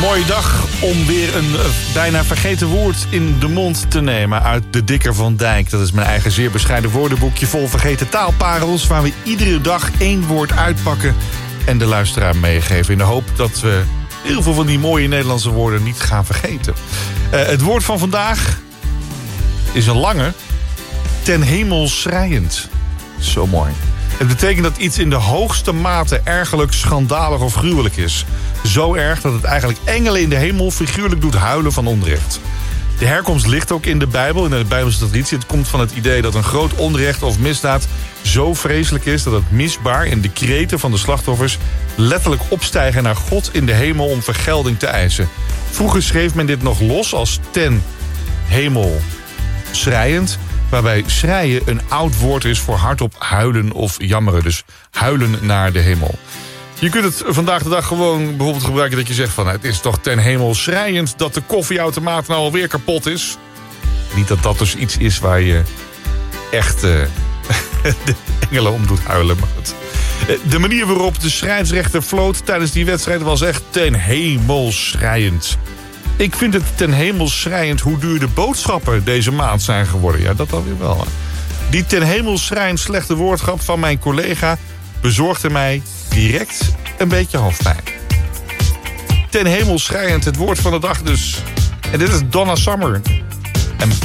Mooie dag om weer een bijna vergeten woord in de mond te nemen uit de Dikker van Dijk. Dat is mijn eigen zeer bescheiden woordenboekje vol vergeten taalparels, waar we iedere dag 1 woord uitpakken en de luisteraar meegeven. In de hoop dat we heel veel van die mooie Nederlandse woorden niet gaan vergeten. Het woord van vandaag is een lange. Ten hemel schreiend. Zo mooi. Het betekent dat iets in de hoogste mate ergerlijk, schandalig of gruwelijk is. Zo erg dat het eigenlijk engelen in de hemel figuurlijk doet huilen van onrecht. De herkomst ligt ook in de Bijbel, in de Bijbelse traditie. Het komt van het idee dat een groot onrecht of misdaad zo vreselijk is dat het misbaar in de kreten van de slachtoffers letterlijk opstijgen naar God in de hemel om vergelding te eisen. Vroeger schreef men dit nog los als ten hemel schreiend, waarbij schreien een oud woord is voor hardop huilen of jammeren. Dus huilen naar de hemel. Je kunt het vandaag de dag gewoon bijvoorbeeld gebruiken dat je zegt van het is toch ten hemel schreiend dat de koffieautomaat nou alweer kapot is. Niet dat dat dus iets is waar je echt de engelen om doet huilen. Maar goed. De manier waarop de scheidsrechter floot tijdens die wedstrijd was echt ten hemel schreiend. Ik vind het ten hemel schreiend hoe duur de boodschappen deze maand zijn geworden. Ja, dat alweer wel. Hè. Die ten hemel schreiend slechte woordgrap van mijn collega bezorgde mij direct een beetje hoofdpijn. Ten hemel schreiend het woord van de dag dus. En dit is Donna Summer. En